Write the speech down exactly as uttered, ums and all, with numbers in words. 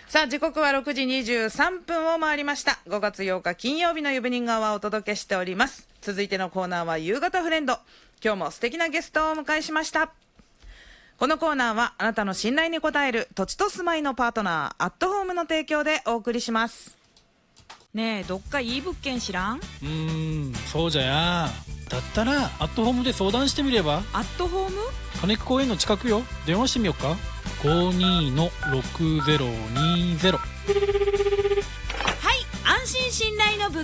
さあ時刻はろくじにじゅうさんぷんを回りました。ごがつようか金曜日のイブニングアワーをお届けしております。続いてのコーナーは夕方フレンド。今日も素敵なゲストをお迎えしました。このコーナーはあなたの信頼に応える土地と住まいのパートナーアットホームの提供でお送りします。 ねえ、どっかいい物件知らん？ うーん、そうじゃや。だったらアットホームで相談してみれば。 アットホーム？ 金久公園の近くよ。電話してみようか。ごにのろくゼロにゼロ。 はい、安心信頼の物